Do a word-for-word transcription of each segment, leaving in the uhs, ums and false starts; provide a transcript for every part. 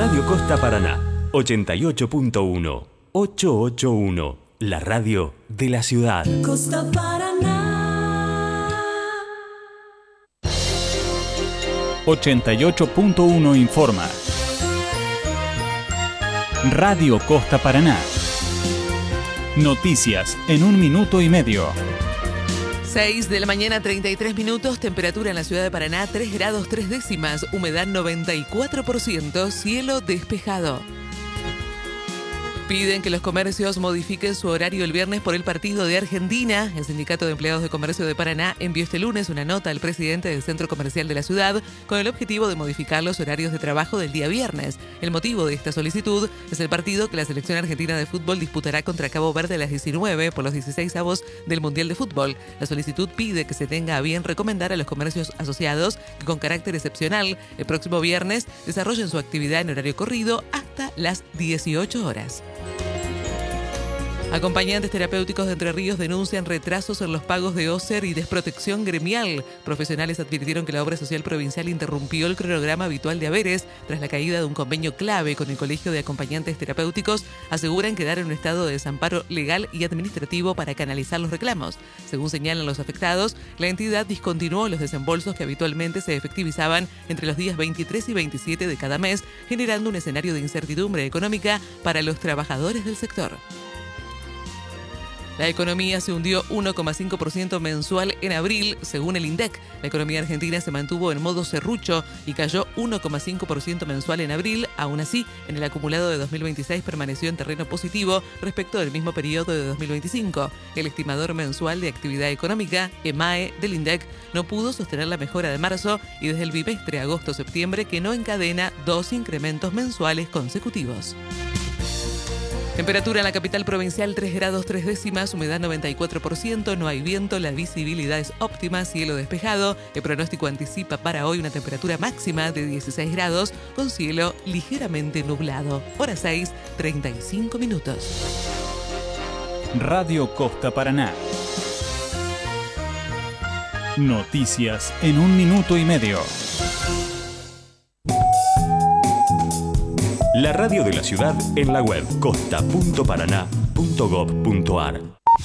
Radio Costa Paraná, ochenta y ocho punto uno, ochocientos ochenta y uno, la radio de la ciudad. Costa Paraná. ochenta y ocho punto uno informa. Radio Costa Paraná. Noticias en un minuto y medio. seis de la mañana, treinta y tres minutos, temperatura en la ciudad de Paraná, tres grados tres décimas, humedad noventa y cuatro por ciento, cielo despejado. Piden que los comercios modifiquen su horario el viernes por el partido de Argentina. El Sindicato de Empleados de Comercio de Paraná envió este lunes una nota al presidente del Centro Comercial de la ciudad con el objetivo de modificar los horarios de trabajo del día viernes. El motivo de esta solicitud es el partido que la selección argentina de fútbol disputará contra Cabo Verde a las diecinueve por los dieciseisavos del Mundial de Fútbol. La solicitud pide que se tenga a bien recomendar a los comercios asociados que con carácter excepcional el próximo viernes desarrollen su actividad en horario corrido hasta las dieciocho horas. Acompañantes terapéuticos de Entre Ríos denuncian retrasos en los pagos de OSER y desprotección gremial. Profesionales advirtieron que la obra social provincial interrumpió el cronograma habitual de haberes tras la caída de un convenio clave con el Colegio de Acompañantes Terapéuticos. Aseguran quedar en un estado de desamparo legal y administrativo para canalizar los reclamos. Según señalan los afectados, la entidad discontinuó los desembolsos que habitualmente se efectivizaban entre los días veintitrés y veintisiete de cada mes, generando un escenario de incertidumbre económica para los trabajadores del sector. La economía se hundió uno coma cinco por ciento mensual en abril, según el INDEC. La economía argentina se mantuvo en modo serrucho y cayó uno coma cinco por ciento mensual en abril. Aún así, en el acumulado de dos mil veintiséis permaneció en terreno positivo respecto del mismo periodo de dos mil veinticinco. El estimador mensual de actividad económica, EMAE, del INDEC, no pudo sostener la mejora de marzo y desde el bimestre agosto-septiembre que no encadena dos incrementos mensuales consecutivos. Temperatura en la capital provincial tres grados tres décimas, humedad noventa y cuatro por ciento, no hay viento, la visibilidad es óptima, cielo despejado. El pronóstico anticipa para hoy una temperatura máxima de dieciséis grados con cielo ligeramente nublado. Hora seis, treinta y cinco minutos. Radio Costa Paraná. Noticias en un minuto y medio. La radio de la ciudad en la web costa punto paraná punto gob punto ar.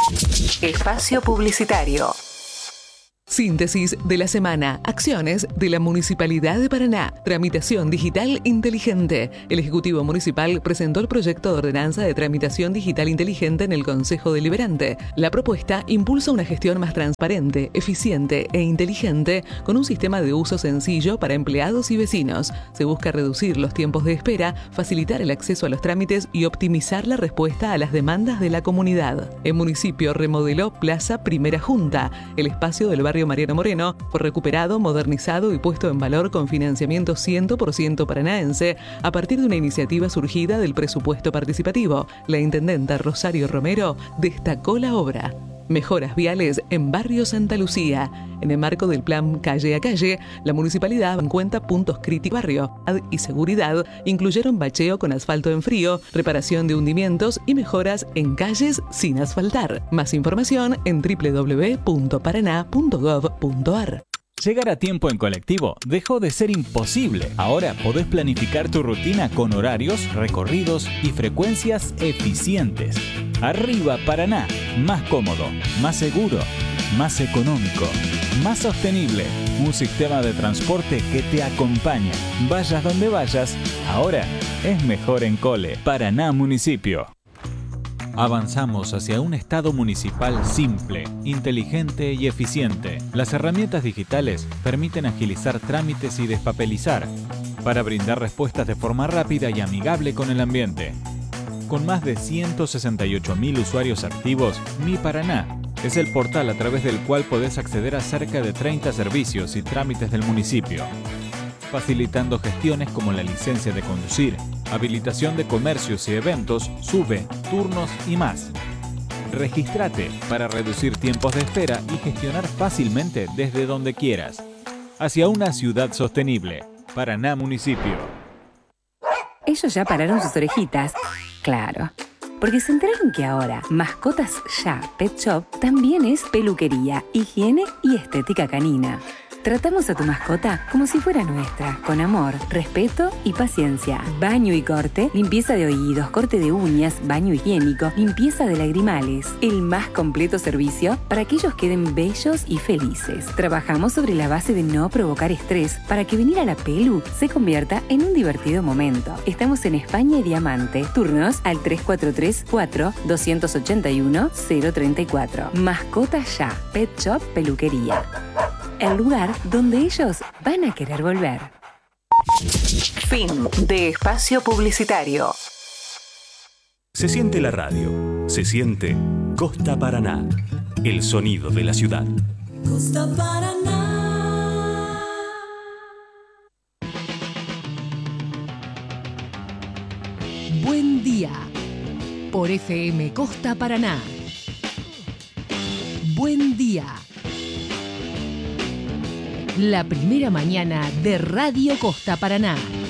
Espacio publicitario. Síntesis de la semana. Acciones de la Municipalidad de Paraná. Tramitación digital inteligente. El Ejecutivo Municipal presentó el proyecto de ordenanza de tramitación digital inteligente en el Consejo Deliberante. La propuesta impulsa una gestión más transparente, eficiente e inteligente con un sistema de uso sencillo para empleados y vecinos. Se busca reducir los tiempos de espera, facilitar el acceso a los trámites y optimizar la respuesta a las demandas de la comunidad. El municipio remodeló Plaza Primera Junta, el espacio del barrio Mariano Moreno, fue recuperado, modernizado y puesto en valor con financiamiento cien por ciento paranaense a partir de una iniciativa surgida del presupuesto participativo. La intendenta Rosario Romero destacó la obra. Mejoras viales en Barrio Santa Lucía. En el marco del plan Calle a Calle, la municipalidad en cuenta puntos críticos barrio y seguridad, incluyeron bacheo con asfalto en frío, reparación de hundimientos y mejoras en calles sin asfaltar. Más información en doble u doble u doble u punto paraná punto gob punto ar. Llegar a tiempo en colectivo dejó de ser imposible. Ahora podés planificar tu rutina con horarios, recorridos y frecuencias eficientes. Arriba Paraná, más cómodo, más seguro, más económico, más sostenible. Un sistema de transporte que te acompaña. Vayas donde vayas, ahora es mejor en Cole. Paraná Municipio. Avanzamos hacia un Estado municipal simple, inteligente y eficiente. Las herramientas digitales permiten agilizar trámites y despapelizar para brindar respuestas de forma rápida y amigable con el ambiente. Con más de ciento sesenta y ocho mil usuarios activos, Mi Paraná es el portal a través del cual podés acceder a cerca de treinta servicios y trámites del municipio, facilitando gestiones como la licencia de conducir, habilitación de comercios y eventos, sube, turnos y más. Regístrate para reducir tiempos de espera y gestionar fácilmente desde donde quieras. Hacia una ciudad sostenible. Paraná Municipio. Ellos ya pararon sus orejitas. Claro. Porque se enteraron que ahora Mascotas Ya Pet Shop también es peluquería, higiene y estética canina. Tratamos a tu mascota como si fuera nuestra, con amor, respeto y paciencia. Baño y corte, limpieza de oídos, corte de uñas, baño higiénico, limpieza de lagrimales. El más completo servicio para que ellos queden bellos y felices. Trabajamos sobre la base de no provocar estrés para que venir a la Pelu se convierta en un divertido momento. Estamos en España y Diamante. Turnos al tres cuatro tres, cuatro, dos ocho uno, cero tres cuatro. Mascota Ya, Pet Shop Peluquería. El lugar donde ellos van a querer volver. Fin de espacio publicitario. Se siente la radio, se siente Costa Paraná, el sonido de la ciudad. Costa Paraná. Buen día. Por F M Costa Paraná. Buen día. La primera mañana de Radio Costa Paraná.